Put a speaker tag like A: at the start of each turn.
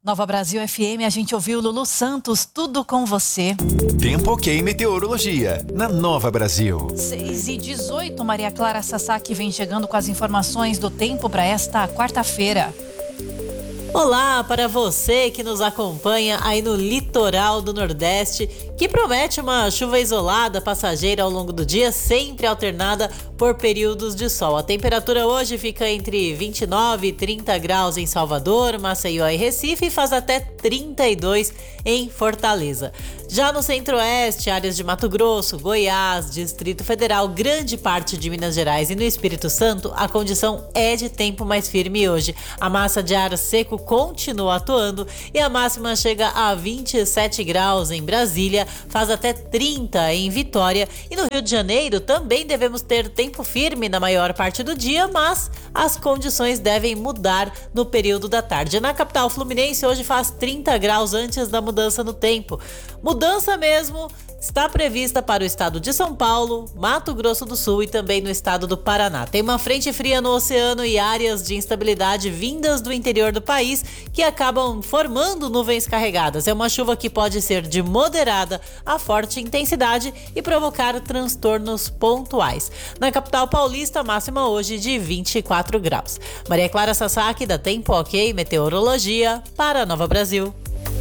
A: Nova Brasil FM, a gente ouviu Lulu Santos, Tudo com Você.
B: Tempo ok meteorologia, na Nova Brasil.
A: 6h18, Maria Clara Sasaki vem chegando com as informações do tempo para esta quarta-feira.
C: Olá para você que nos acompanha aí no litoral do Nordeste, que promete uma chuva isolada, passageira ao longo do dia, sempre alternada por períodos de sol. A temperatura hoje fica entre 29 e 30 graus em Salvador, Maceió e Recife e faz até 32 em Fortaleza. Já no Centro-Oeste, áreas de Mato Grosso, Goiás, Distrito Federal, grande parte de Minas Gerais e no Espírito Santo, a condição é de tempo mais firme hoje. A massa de ar seco continua atuando e a máxima chega a 27 graus em Brasília, faz até 30 em Vitória e no Rio de Janeiro também devemos ter tempo firme na maior parte do dia, mas as condições devem mudar no período da tarde. Na capital fluminense hoje faz 30 graus antes da mudança no tempo. Mudança mesmo está prevista para o estado de São Paulo, Mato Grosso do Sul e também no estado do Paraná. Tem uma frente fria no oceano e áreas de instabilidade vindas do interior do país que acabam formando nuvens carregadas. É uma chuva que pode ser de moderada a forte intensidade e provocar transtornos pontuais. Na capital paulista, máxima hoje de 24 graus. Maria Clara Sasaki, da Tempo Ok Meteorologia, para a Nova Brasil.